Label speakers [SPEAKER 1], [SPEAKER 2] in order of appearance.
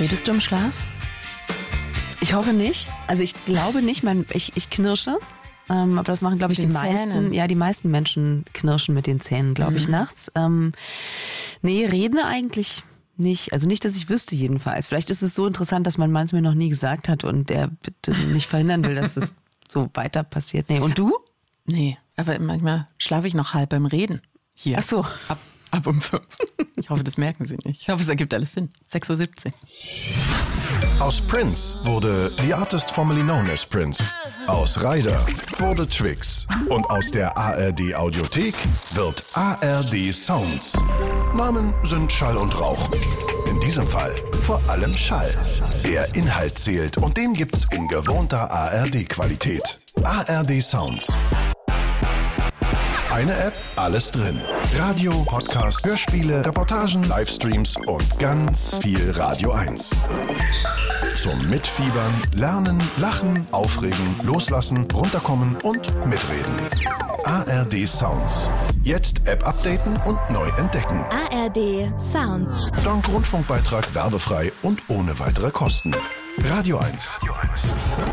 [SPEAKER 1] Redest du im Schlaf?
[SPEAKER 2] Ich hoffe nicht. Also ich glaube nicht, ich knirsche. Aber das machen, glaube ich, die meisten. Ja, die meisten Menschen knirschen mit den Zähnen, glaube ich, nachts. Nee, reden eigentlich nicht. Also nicht, dass ich wüsste jedenfalls. Vielleicht ist es so interessant, dass mein Mann es mir noch nie gesagt hat und der bitte nicht verhindern will, dass es so weiter passiert. Nee, und du?
[SPEAKER 1] Nee, aber manchmal schlafe ich noch halb beim Reden. Hier.
[SPEAKER 2] Ach so.
[SPEAKER 1] Ab um 5. Ich hoffe, das merken Sie nicht. Ich hoffe, es ergibt alles Sinn. 6.17 Uhr.
[SPEAKER 3] Aus Prince wurde The Artist Formerly Known as Prince. Aus Ryder wurde Twix. Und aus der ARD Audiothek wird ARD Sounds. Namen sind Schall und Rauch. In diesem Fall vor allem Schall. Der Inhalt zählt und den gibt's in gewohnter ARD-Qualität. ARD Sounds. Eine App, alles drin. Radio, Podcast, Hörspiele, Reportagen, Livestreams und ganz viel Radio 1. Zum Mitfiebern, Lernen, Lachen, Aufregen, Loslassen, Runterkommen und Mitreden. ARD Sounds. Jetzt App updaten und neu entdecken.
[SPEAKER 4] ARD Sounds.
[SPEAKER 3] Dank Rundfunkbeitrag werbefrei und ohne weitere Kosten. Radio 1.